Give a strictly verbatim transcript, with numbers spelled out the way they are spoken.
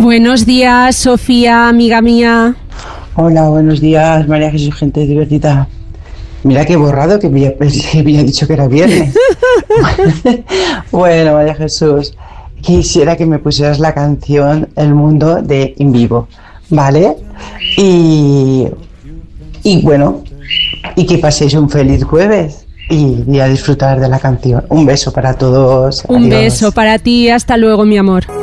Buenos días, Sofía, amiga mía. Hola, buenos días, María Jesús, gente divertida. Mira qué borrado que me había dicho que era viernes. Bueno, María Jesús, quisiera que me pusieras la canción El Mundo de In Vivo, ¿vale? Y, y bueno, y que paséis un feliz jueves y, y a disfrutar de la canción. Un beso para todos. Un Adiós. beso para ti, hasta luego, mi amor.